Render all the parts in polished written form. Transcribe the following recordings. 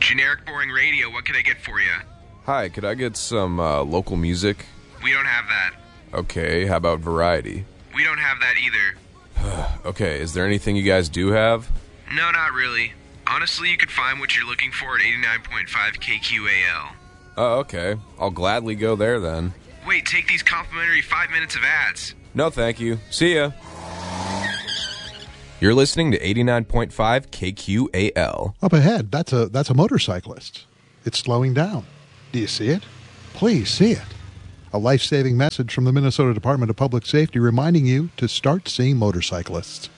Generic boring radio, what can I get for you? Hi, could I get some local music? We don't have that. Okay, how about variety? We don't have that either. Okay, is there anything you guys do have? No, not really. Honestly, you could find what you're looking for at 89.5 KQAL. Oh, okay. I'll gladly go there then. Wait, take these complimentary 5 minutes of ads. No, thank you. See ya. You're listening to 89.5 KQAL. Up ahead, that's a motorcyclist. It's slowing down. Do you see it? Please see it. A life-saving message from the Minnesota Department of Public Safety reminding you to start seeing motorcyclists.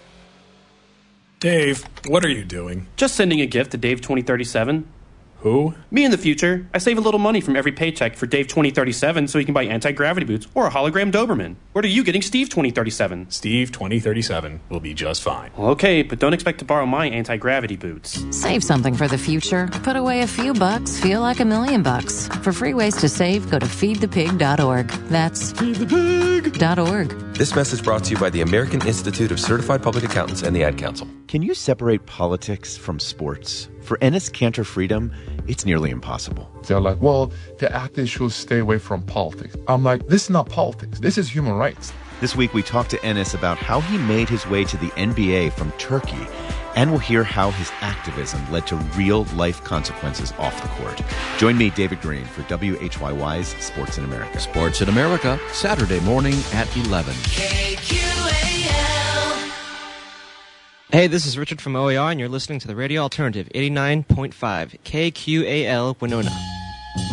Dave, what are you doing? Just sending a gift to Dave 2037. Who? Me in the future. I save a little money from every paycheck for Dave 2037 so he can buy anti-gravity boots or a hologram Doberman. What are you getting Steve 2037? Steve 2037 will be just fine. Well, okay, but don't expect to borrow my anti-gravity boots. Save something for the future. Put away a few bucks. Feel like $1 million. For free ways to save, go to feedthepig.org. That's feedthepig.org. This message brought to you by the American Institute of Certified Public Accountants and the Ad Council. Can you separate politics from sports? For Enes Kanter Freedom, it's nearly impossible. They're like, well, the athletes should stay away from politics. I'm like, this is not politics. This is human rights. This week, we talked to Enes about how he made his way to the NBA from Turkey, and we'll hear how his activism led to real-life consequences off the court. Join me, David Green, for WHYY's Sports in America. Sports in America, Saturday morning at 11. Hey, this is Richard from OER, and you're listening to the Radio Alternative, 89.5 KQAL Winona.